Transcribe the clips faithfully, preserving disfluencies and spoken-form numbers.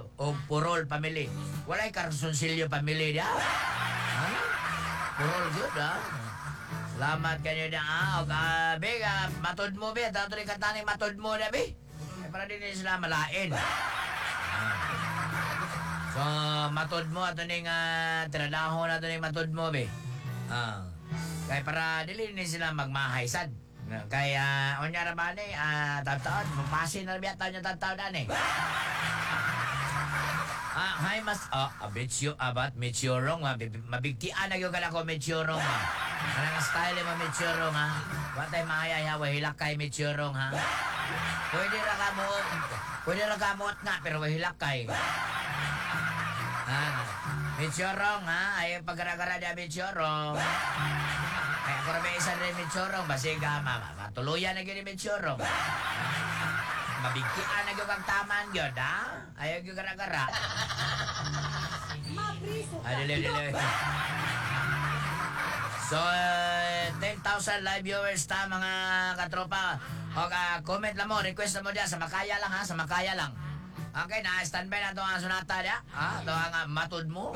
o Purol family. Walay Carsoncillo family dia. Ha? Purol good ha. Salamat kanyo na ah. Og uh, big uh, matod mo be, dato ni kantani matod mo na be. Eh, para din sila malain. Ah. So matod mo ato ning uh, trabaho na ato ning matod mo be. Ah. Kay para dili ni sila magmahaysan. Kaya onya ra ba ni ah taon mapasin na biya taon yung taon na ni. Ah, hi mas ah abityo abat meteorong mabigtian na gyud kana ko meteorong ha. Kanang style mo meteorong ha. Wa tay mahayay ha wa hilakay meteorong ha. Pwede ra ka mo pwede ra ka mo nga pero wa hilakay. Ah, meteorong ha ay pagara-gara dia meteorong. Kaya kung may isa rin meteorong, basiga mama, matuluyan na yun yung meteorong. Mabigtian na yun ang taman yun, ha? Ayaw yung gara-gara. Ay, dili, dili. So, uh, ten thousand live viewers ta, mga katropa. O, uh, comment lang mo, request mo dyan, sa Makaya lang, ha? Sa Makaya lang. Okay, na-standby na ito ang sunata dyan. Ha? Ito ang uh, matod mo.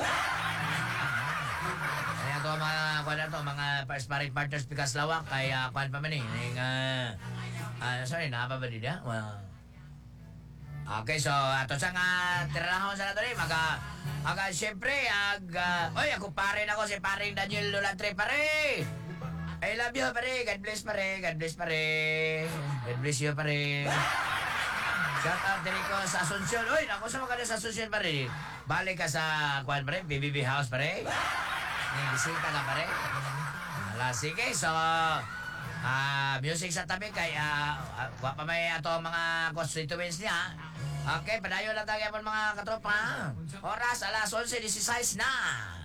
Ito mga kuan na to, mga sparring partners pikas lawak kay uh, kuan pa man eh. Ning uh, uh, sorry, na pa ba di dia? Well, okay, so ato sa nga tirahan sa nato ni maga aga syempre ag uh, oy ako pare na ko si paring Daniel Lolantre pare. I love you pare. God bless pare. God bless pare. God bless you pare. Shout out diri ko sa Asuncion. Oy, nako sa mga sa Asuncion pare. Balik ka sa kuan pare, B B B House pare. May bisita ka pare. Ala, sige. So, uh, music sa tabi kay uh, uh, wa pa may ato mga constituents niya. Okay, padayon lang tayo mga katropa. Oras, alas eleven, sixteen na.